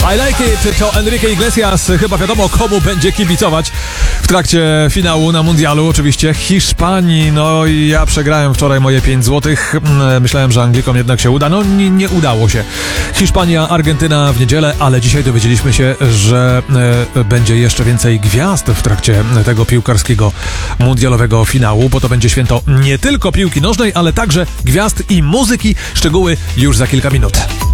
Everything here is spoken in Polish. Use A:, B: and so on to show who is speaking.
A: I Like It to Enrique Iglesias. Chyba wiadomo, komu będzie kibicować w trakcie finału na mundialu. Oczywiście Hiszpanii. No i ja przegrałem wczoraj moje 5 złotych. Myślałem, że Anglikom jednak się uda. No nie udało się. Hiszpania, Argentyna w niedzielę, ale dzisiaj dowiedzieliśmy się, że będzie jeszcze więcej gwiazd w trakcie tego piłkarskiego mundialowego finału, bo to będzie święto nie tylko piłki nożnej, ale także gwiazd i muzyki. Szczegóły już za kilka minut.